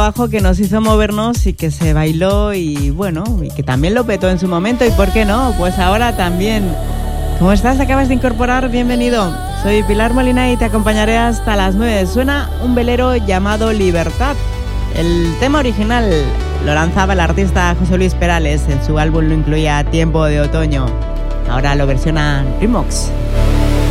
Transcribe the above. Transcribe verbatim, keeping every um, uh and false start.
trabajo que nos hizo movernos y que se bailó y bueno, y que también lo petó en su momento y por qué no, pues ahora también. ¿Cómo estás? ¿Acabas de incorporar? Bienvenido. Soy Pilar Molina y te acompañaré hasta las nueve. Suena un velero llamado Libertad. El tema original lo lanzaba el artista José Luis Perales, en su álbum lo incluía Tiempo de Otoño. Ahora lo versiona Remix.